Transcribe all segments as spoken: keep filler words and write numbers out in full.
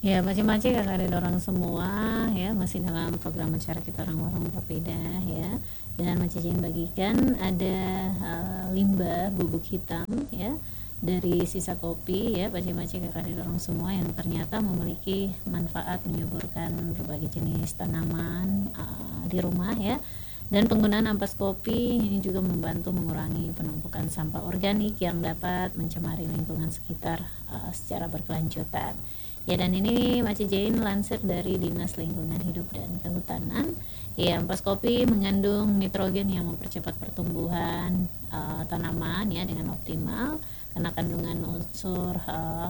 Ya, macam-macam Kakak ada dorong semua ya, masih dalam program acara kita orang-orang berbeda ya. Dan Maci ingin bagikan ada uh, limbah bubuk hitam ya dari sisa kopi ya, macam-macam Kakak ada dorong semua yang ternyata memiliki manfaat menyuburkan berbagai jenis tanaman uh, di rumah ya. Dan penggunaan ampas kopi ini juga membantu mengurangi penumpukan sampah organik yang dapat mencemari lingkungan sekitar uh, secara berkelanjutan. Ya, dan ini Maci Jane lansir dari Dinas Lingkungan Hidup dan Kehutanan. Ya, ampas kopi mengandung nitrogen yang mempercepat pertumbuhan uh, tanaman ya dengan optimal karena kandungan unsur uh,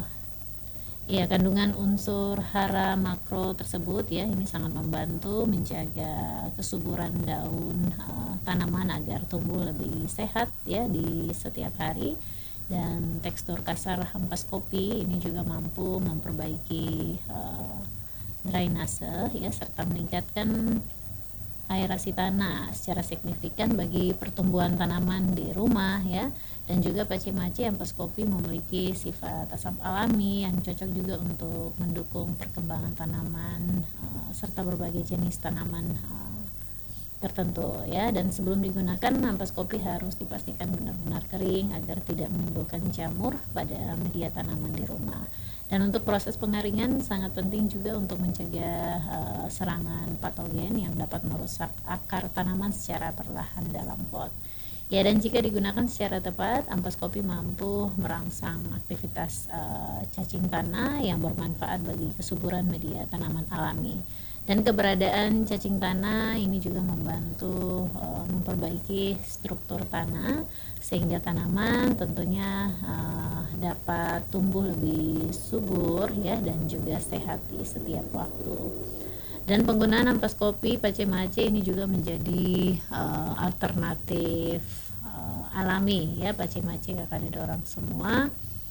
ya kandungan unsur hara makro tersebut ya ini sangat membantu menjaga kesuburan daun uh, tanaman agar tumbuh lebih sehat ya di setiap hari. Dan tekstur kasar ampas kopi ini juga mampu memperbaiki uh, drainase ya serta meningkatkan aerasi tanah secara signifikan bagi pertumbuhan tanaman di rumah ya. Dan juga Maci ampas kopi memiliki sifat asam alami yang cocok juga untuk mendukung perkembangan tanaman uh, serta berbagai jenis tanaman uh, tertentu ya. Dan sebelum digunakan ampas kopi harus dipastikan benar-benar kering agar tidak menimbulkan jamur pada media tanaman di rumah. Dan untuk proses pengaringan sangat penting juga untuk mencegah uh, serangan patogen yang dapat merusak akar tanaman secara perlahan dalam pot. Ya, dan jika digunakan secara tepat, ampas kopi mampu merangsang aktivitas uh, cacing tanah yang bermanfaat bagi kesuburan media tanaman alami. Dan keberadaan cacing tanah ini juga membantu uh, memperbaiki struktur tanah sehingga tanaman tentunya uh, dapat tumbuh lebih subur ya dan juga sehat di setiap waktu. Dan penggunaan ampas kopi Maci ini juga menjadi uh, alternatif uh, alami ya Maci Kakak didorong semua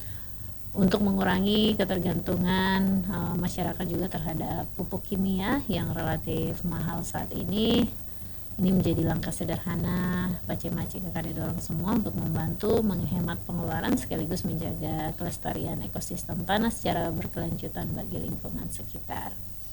untuk mengurangi ketergantungan uh, masyarakat juga terhadap pupuk kimia yang relatif mahal saat ini. Ini menjadi langkah sederhana Maci Kakak didorong semua untuk membantu menghemat pengeluaran sekaligus menjaga kelestarian ekosistem tanah secara berkelanjutan bagi lingkungan sekitar.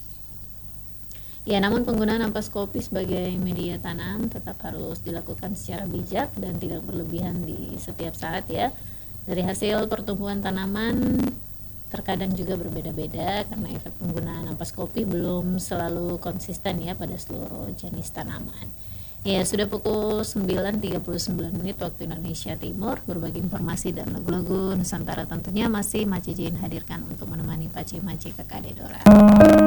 Ya, namun penggunaan ampas kopi sebagai media tanam tetap harus dilakukan secara bijak dan tidak berlebihan di setiap saat ya. Dari hasil pertumbuhan tanaman terkadang juga berbeda-beda karena efek penggunaan ampas kopi belum selalu konsisten ya pada seluruh jenis tanaman. Ya, sudah pukul sembilan tiga puluh sembilan menit waktu Indonesia Timur. Berbagi informasi dan lagu-lagu Nusantara tentunya masih Maci Jane hadirkan untuk menemani Maci Kakak Dedora.